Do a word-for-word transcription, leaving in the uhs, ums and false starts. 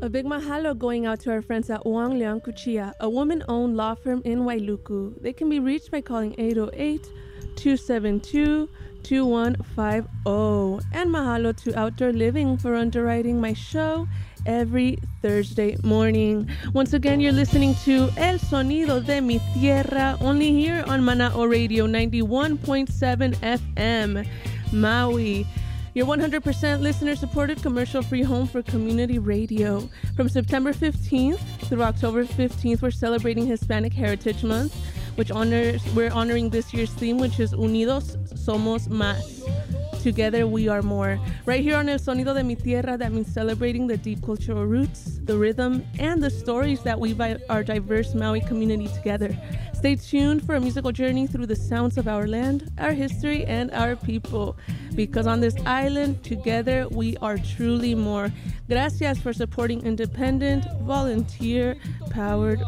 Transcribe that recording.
A big mahalo going out to our friends at Wang Liang Kuchia, a woman-owned law firm in Wailuku. They can be reached by calling eight oh eight, two seven two, two one five oh. And mahalo to Outdoor Living for underwriting my show every Thursday morning. Once again, you're listening to El Sonido de Mi Tierra, only here on Mana'o Radio ninety-one point seven F M, Maui. Your one hundred percent listener-supported commercial-free home for community radio. From September fifteenth through October fifteenth, we're celebrating Hispanic Heritage Month, which honors we're honoring this year's theme, which is Unidos Somos Más. Together we are more. Right here on El Sonido de Mi Tierra, that means celebrating the deep cultural roots, the rhythm, and the stories that weave our diverse Maui community together. Stay tuned for a musical journey through the sounds of our land, our history, and our people. Because on this island, together we are truly more. Gracias for supporting independent, volunteer-powered